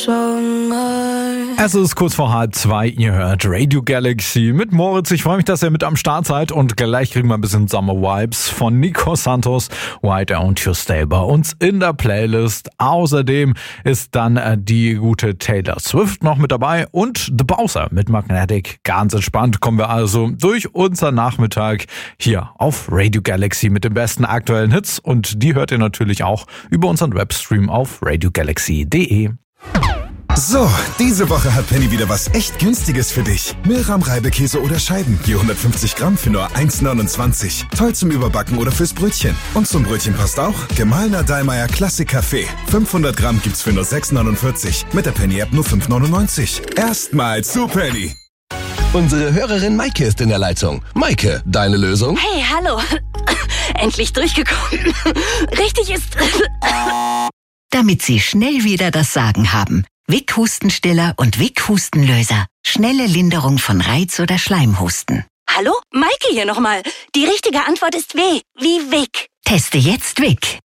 Es ist kurz vor 1:30, ihr hört Radio Galaxy mit Moritz. Ich freue mich, dass ihr mit am Start seid und gleich kriegen wir ein bisschen Summer Vibes von Nico Santos, Why Don't You Stay bei uns in der Playlist. Außerdem ist dann die gute Taylor Swift noch mit dabei und The Bowser mit Magnetic. Ganz entspannt kommen wir also durch unseren Nachmittag hier auf Radio Galaxy mit den besten aktuellen Hits und die hört ihr natürlich auch über unseren Webstream auf radiogalaxy.de. So, diese Woche hat Penny wieder was echt Günstiges für dich. Milram Reibekäse oder Scheiben, je 150 Gramm für nur 1,29. Toll zum Überbacken oder fürs Brötchen. Und zum Brötchen passt auch gemahlener Dallmayr Klassik Kaffee. 500 Gramm gibt's für nur 6,49. Mit der Penny-App nur 5,99. Erstmal zu Penny. Unsere Hörerin Maike ist in der Leitung. Maike, deine Lösung? Hey, hallo. Endlich durchgekommen. Richtig ist... Damit Sie schnell wieder das Sagen haben. Vic Hustenstiller und Vic Hustenlöser. Schnelle Linderung von Reiz- oder Schleimhusten. Hallo? Maike hier nochmal. Die richtige Antwort ist W. Wie Vic. Teste jetzt Vic.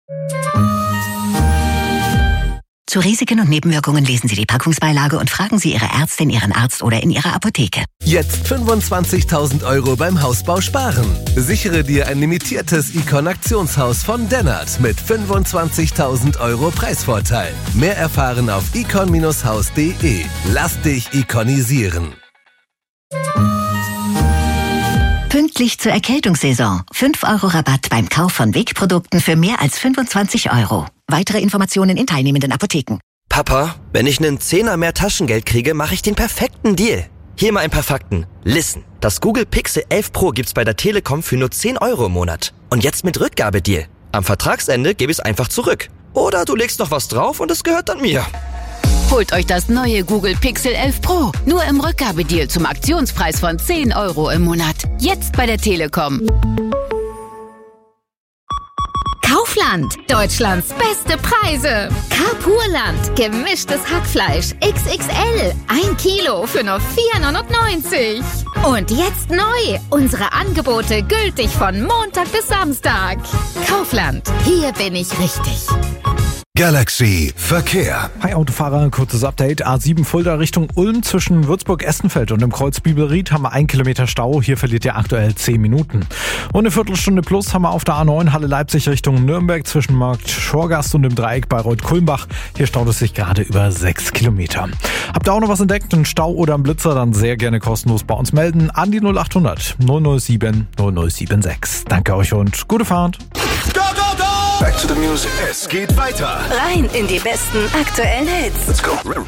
Zu Risiken und Nebenwirkungen lesen Sie die Packungsbeilage und fragen Sie Ihre Ärztin, Ihren Arzt oder in Ihrer Apotheke. Jetzt 25.000 € beim Hausbau sparen. Sichere dir ein limitiertes Icon-Aktionshaus von Dennert mit 25.000 € Preisvorteil. Mehr erfahren auf icon-haus.de. Lass dich ikonisieren. Pünktlich zur Erkältungssaison. 5 € Rabatt beim Kauf von Vic-Produkten für mehr als 25 €. Weitere Informationen in teilnehmenden Apotheken. Papa, wenn ich einen Zehner mehr Taschengeld kriege, mache ich den perfekten Deal. Hier mal ein paar Fakten. Listen, das Google Pixel 11 Pro gibt's bei der Telekom für nur 10 € im Monat. Und jetzt mit Rückgabedeal. Am Vertragsende gebe ich's einfach zurück. Oder du legst noch was drauf und es gehört dann mir. Holt euch das neue Google Pixel 11 Pro. Nur im Rückgabedeal zum Aktionspreis von 10 € im Monat. Jetzt bei der Telekom. Kaufland, Deutschlands beste Preise. Carpurland, gemischtes Hackfleisch, XXL, 1 Kilo für nur 4,99 €. Und jetzt neu, unsere Angebote gültig von Montag bis Samstag. Kaufland, hier bin ich richtig. Galaxy Verkehr. Hi Autofahrer, kurzes Update. A7 Fulda Richtung Ulm zwischen Würzburg-Essenfeld und dem Kreuz Bibelried haben wir 1 Kilometer Stau. Hier verliert ihr aktuell 10 Minuten. Und eine Viertelstunde plus haben wir auf der A9 Halle Leipzig Richtung Nürnberg zwischen Markt Schorgast und dem Dreieck Bayreuth-Kulmbach. Hier staut es sich gerade über 6 Kilometer. Habt ihr auch noch was entdeckt, einen Stau oder einen Blitzer, dann sehr gerne kostenlos bei uns melden an die 0800 007 0076. Danke euch und gute Fahrt. Go, go, go! Back to the music. Es geht weiter. Rein in die besten aktuellen Hits. Let's go.